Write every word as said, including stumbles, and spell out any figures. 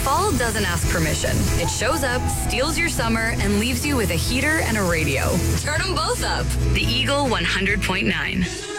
Fall doesn't ask permission. It shows up, steals your summer, and leaves you with a heater and a radio. Turn them both up. The Eagle one hundred point nine.